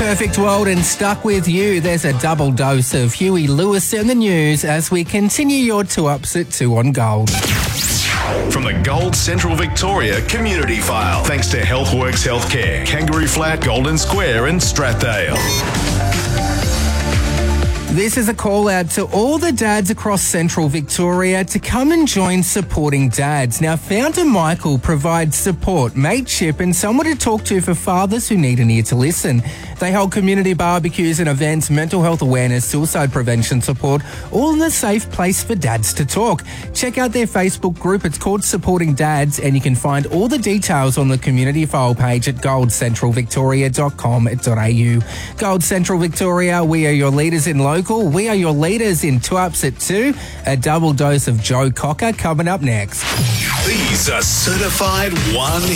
perfect world and stuck with you. There's a double dose of Huey Lewis in the news as we continue your 2 Ups at 2 on Gold. From the Gold Central Victoria Community File, thanks to Healthworks Healthcare, Kangaroo Flat, Golden Square and Strathdale. This is a call out to all the dads across Central Victoria to come and join Supporting Dads. Now, founder Michael provides support, mateship and someone to talk to for fathers who need an ear to listen. They hold community barbecues and events, mental health awareness, suicide prevention support, all in a safe place for dads to talk. Check out their Facebook group. It's called Supporting Dads and you can find all the details on the community file page at goldcentralvictoria.com.au. Gold Central Victoria, we are your leaders in local. We are your leaders in 2 Ups at 2. A double dose of Joe Cocker coming up next. These are certified one